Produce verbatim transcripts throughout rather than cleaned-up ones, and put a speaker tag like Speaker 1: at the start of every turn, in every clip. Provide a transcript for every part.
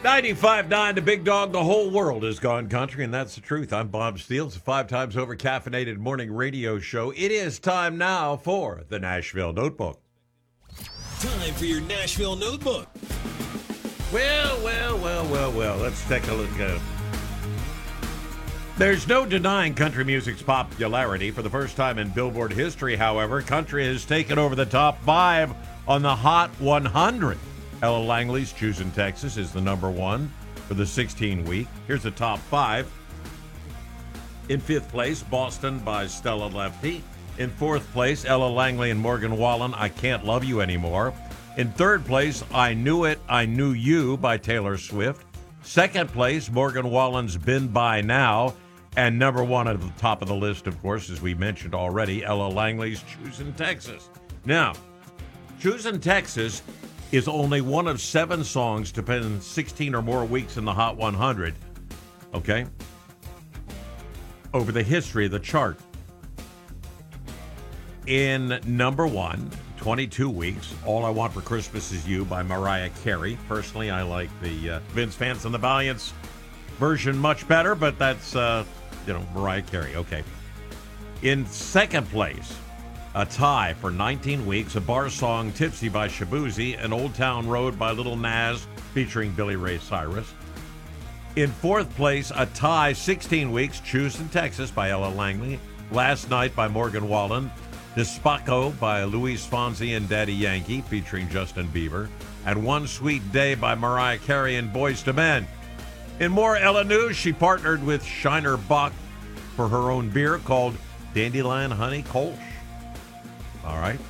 Speaker 1: ninety-five point nine, the big dog, the whole world has gone country, and that's the truth. I'm Bob Steele. It's a five times over caffeinated morning radio show. It is time now for the Nashville Notebook.
Speaker 2: Time for your Nashville Notebook.
Speaker 1: Well, well, well, well, well, let's take a look at it. There's no denying country music's popularity. For the first time in Billboard history, however, country has taken over the top five on the Hot one hundred. Ella Langley's Choosing Texas is the number one for the sixteen week. Here's the top five. In fifth place, Boston by Stella Lefty. In fourth place, Ella Langley and Morgan Wallen, I Can't Love You Anymore. In third place, I Knew It, I Knew You by Taylor Swift. Second place, Morgan Wallen's Been By Now. And number one at the top of the list, of course, as we mentioned already, Ella Langley's Choosing Texas. Now, Choosing Texas is only one of seven songs to spend sixteen or more weeks in the Hot one hundred, okay, over the history of the chart. In number one, twenty-two weeks, All I Want for Christmas Is You by Mariah Carey. Personally, I like the uh, Vince Vance and the Valiants version much better, but that's, uh, you know, Mariah Carey. Okay. In second place, a tie for nineteen weeks, a bar song, Tipsy by Shaboozey, and Old Town Road by Little Nas featuring Billy Ray Cyrus. In fourth place, a tie, sixteen weeks, Choosing Texas by Ella Langley, Last Night by Morgan Wallen, Despaco by Luis Fonsi and Daddy Yankee featuring Justin Bieber, and One Sweet Day by Mariah Carey and Boyz two Men. In more Ella news, she partnered with Shiner Bock for her own beer called Dandelion Honey Kolsch. All right.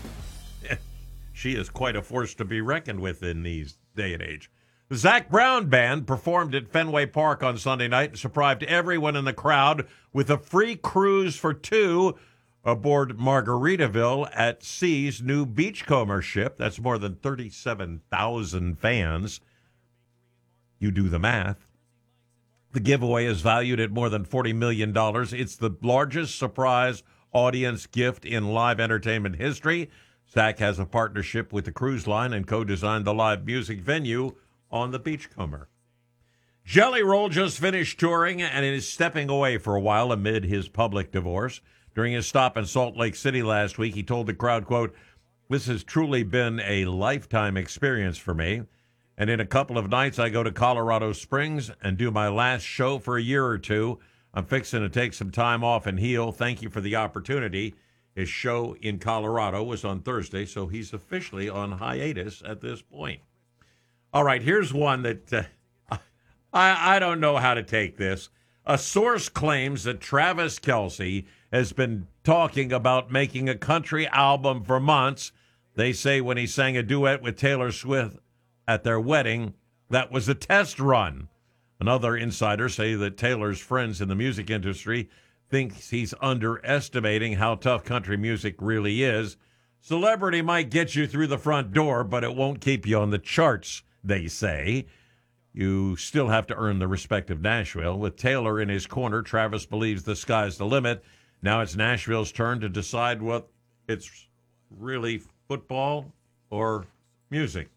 Speaker 1: She is quite a force to be reckoned with in these day and age. The Zac Brown Band performed at Fenway Park on Sunday night and surprised everyone in the crowd with a free cruise for two aboard Margaritaville at Sea's new Beachcomber ship. That's more than thirty-seven thousand fans. You do the math. The giveaway is valued at more than forty million dollars. It's the largest surprise audience gift in live entertainment history. Zac has a partnership with the cruise line and co-designed the live music venue on the Beachcomber. Jelly Roll just finished touring and is stepping away for a while amid his public divorce. During his stop in Salt Lake City last week, he told the crowd, quote, "This has truly been a lifetime experience for me. And in a couple of nights, I go to Colorado Springs and do my last show for a year or two. I'm fixing to take some time off and heal. Thank you for the opportunity." His show in Colorado was on Thursday, so he's officially on hiatus at this point. All right, here's one that uh, I, I don't know how to take this. A source claims that Travis Kelce has been talking about making a country album for months. They say when he sang a duet with Taylor Swift at their wedding, that was a test run. Another insider say that Taylor's friends in the music industry thinks he's underestimating how tough country music really is. Celebrity might get you through the front door, but it won't keep you on the charts, they say. You still have to earn the respect of Nashville. With Taylor in his corner, Travis believes the sky's the limit. Now it's Nashville's turn to decide what it's really, football or music.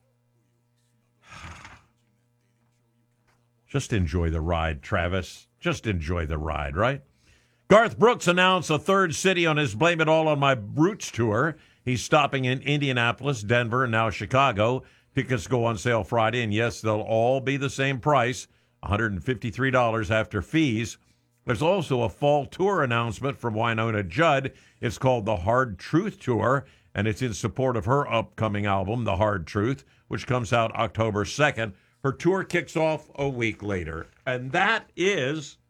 Speaker 1: Just enjoy the ride, Travis. Just enjoy the ride, right? Garth Brooks announced a third city on his Blame It All on My Roots tour. He's stopping in Indianapolis, Denver, and now Chicago. Tickets go on sale Friday, and yes, they'll all be the same price, one hundred fifty-three dollars after fees. There's also a fall tour announcement from Wynonna Judd. It's called the Hard Truth Tour, and it's in support of her upcoming album, The Hard Truth, which comes out October second. Her tour kicks off a week later. And that is